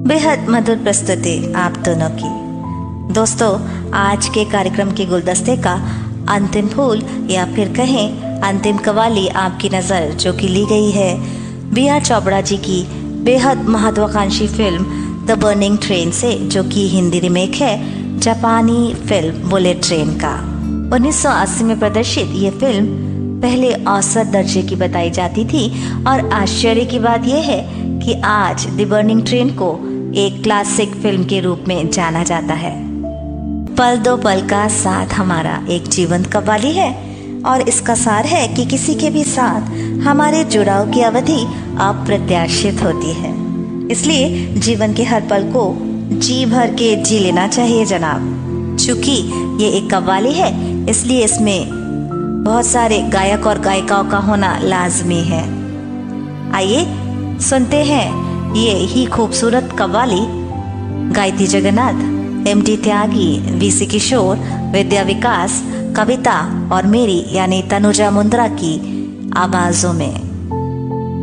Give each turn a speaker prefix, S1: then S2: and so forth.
S1: बेहद मधुर प्रस्तुति आप दोनों की। दोस्तों, आज के कार्यक्रम के गुलदस्ते का अंतिम फूल या फिर कहें अंतिम कवाली आपकी नज़र जो कि ली गई है B.R. चोपड़ा जी की बेहद महत्वाकांक्षी फिल्म द बर्निंग ट्रेन से, जो कि हिंदी रिमेक है जापानी फिल्म बुलेट ट्रेन का। 1980 में प्रदर्शित ये फिल्म पहले औसत दर्जे की बताई जाती थी और आश्चर्य की बात यह है कि आज द बर्निंग ट्रेन को एक क्लासिक फिल्म के रूप में जाना जाता है। पल दो पल का साथ हमारा एक जीवंत कव्वाली है और इसका सार है कि किसी के भी साथ हमारे जुड़ाव की अवधि अप्रत्याशित होती है, इसलिए जीवन के हर पल को जी भर के जी लेना चाहिए जनाब। चूंकि ये एक कव्वाली है इसलिए इसमें बहुत सारे गायक और गायिकाओं का होना लाजमी है। आइए सुनते हैं ये ही खूबसूरत कव्वाली गायत्री जगन्नाथ, M.T. त्यागी, V.C. किशोर, विद्या विकास, कविता और मेरी यानी तनुजा मुंद्रा की आवाजों में।